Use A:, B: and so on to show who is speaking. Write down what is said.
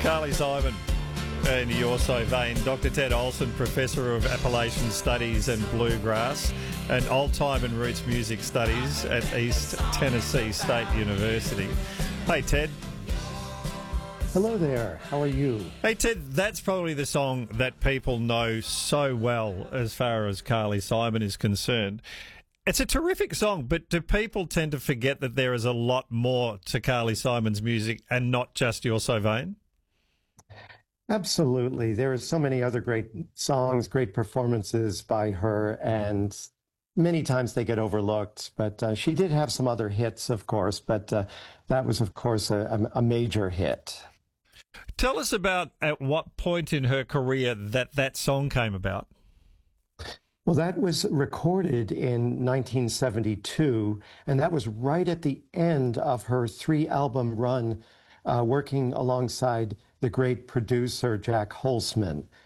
A: Carly Simon and You're So Vain. Dr. Ted Olson, Professor of Appalachian Studies and Bluegrass and Old Time and Roots Music Studies at East Tennessee State University. Hey, Ted.
B: Hello there. How are you?
A: Hey, Ted, that's probably the song that people know so well as far as Carly Simon is concerned. It's a terrific song, but do people tend to forget that there is a lot more to Carly Simon's music and not just You're So Vain?
B: Absolutely. There are so many other great songs, great performances by her, and many times they get overlooked. But she did have some other hits, of course, but that was, of course, a major hit.
A: Tell us about at what point in her career that song came about.
B: Well, that was recorded in 1972, and that was right at the end of her three-album run, working alongside the great producer Jac Holzman.